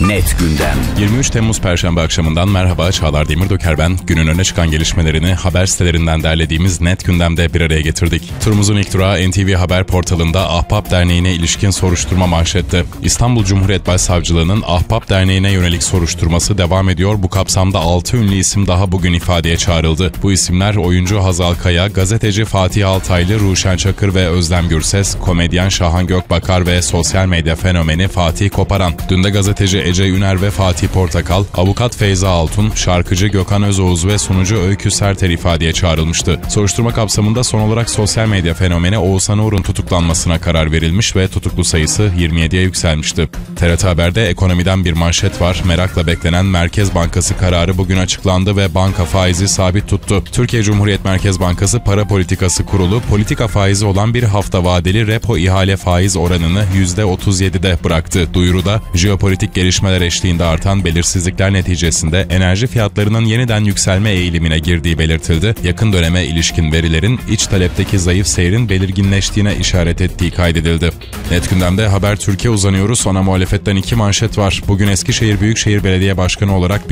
Net Gündem. 23 Temmuz Perşembe akşamından merhaba, Çağlar Demirdöker ben. Günün öne çıkan gelişmelerini haber sitelerinden derlediğimiz Net Gündem'de bir araya getirdik. Turumuzun ilk durağı NTV Haber portalında Ahbap Derneği'ne ilişkin soruşturma manşette. İstanbul Cumhuriyet Başsavcılığı'nın Ahbap Derneği'ne yönelik soruşturması devam ediyor. Bu kapsamda 6 ünlü isim daha bugün ifadeye çağrıldı. Bu isimler oyuncu Hazal Kaya, gazeteci Fatih Altaylı, Ruşen Çakır ve Özlem Gürses, komedyen Şahan Gökbakar ve sosyal medya fenomeni Fatih Koparan. Dün de gazeteci Ece Üner ve Fatih Portakal, avukat Feyza Altun, şarkıcı Gökhan Özoğuz ve sunucu Öykü Serter ifadeye çağrılmıştı. Soruşturma kapsamında son olarak sosyal medya fenomeni Oğuzhan Uğur'un tutuklanmasına karar verilmiş ve tutuklu sayısı 27'ye yükselmişti. TRT Haber'de ekonomiden bir manşet var. Merakla beklenen Merkez Bankası kararı bugün açıklandı ve banka faizi sabit tuttu. Türkiye Cumhuriyet Merkez Bankası Para Politikası Kurulu, politika faizi olan bir hafta vadeli repo ihale faiz oranını %37'de bıraktı. Duyuruda, jeopolitik gelişmeler eşliğinde artan belirsizlikler neticesinde enerji fiyatlarının yeniden yükselme eğilimine girdiği belirtildi. Yakın döneme ilişkin verilerin iç talepteki zayıf seyrin belirginleştiğine işaret ettiği kaydedildi. Net Gündem'de Haber Türkiye uzanıyoruz. Ona muhalefetten 2 manşet var. Bugün Eskişehir Büyükşehir Belediye Başkanı olarak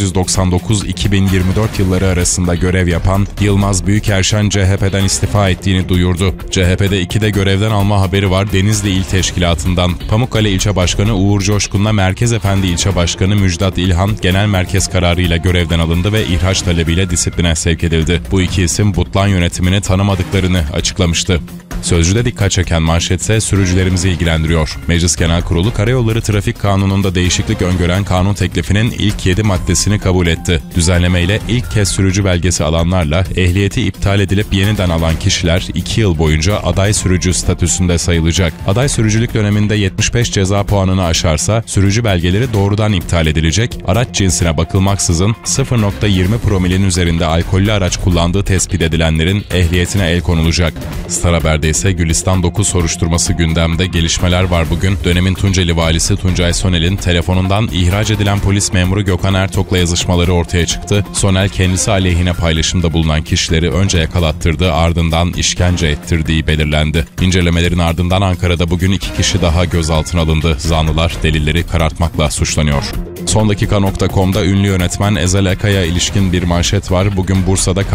1999-2024 yılları arasında görev yapan Yılmaz Büyükerşen CHP'den istifa ettiğini duyurdu. CHP'de 2'de görevden alma haberi var Denizli İl Teşkilatı'ndan. Pamukkale İlçe Başkanı Uğur Coşkun'la Merkez Efendi İlçe Başkanı Müjdat İlhan genel merkez kararıyla görevden alındı ve ihraç talebiyle disipline sevk edildi. Bu iki isim Butlan yönetimini tanımadıklarını açıklamıştı. Sözcü'de dikkat çeken manşetse sürücülerimizi ilgilendiriyor. Meclis Genel Kurulu Karayolları Trafik Kanunu'nda değişiklik öngören kanun teklifinin ilk 7 maddesini kabul etti. Düzenlemeyle ilk kez sürücü belgesi alanlarla ehliyeti iptal edilip yeniden alan kişiler 2 yıl boyunca aday sürücü statüsünde sayılacak. Aday sürücülük döneminde 75 ceza puanını aşarsa sürücü belgeleri doğrudan iptal edilecek. Araç cinsine bakılmaksızın 0.20 promilin üzerinde alkollü araç kullandığı tespit edilenlerin ehliyetine el konulacak. Star Haber'de ise Gülistan 9 soruşturması gündemde. Gelişmeler var bugün. Dönemin Tunceli valisi Tuncay Sonel'in telefonundan ihraç edilen polis memuru Gökhan Ertok'la yazışmaları ortaya çıktı. Sonel kendisi aleyhine paylaşımda bulunan kişileri önce yakalattırdı, ardından işkence ettirdiği belirlendi. İncelemelerin ardından Ankara'da bugün 2 kişi daha gözaltına alındı. Zanlılar delilleri karartmakla suçlanıyor. Sondakika.com'da ünlü yönetmen Ezel Akay'a ilişkin bir manşet var. Bugün Bursa'da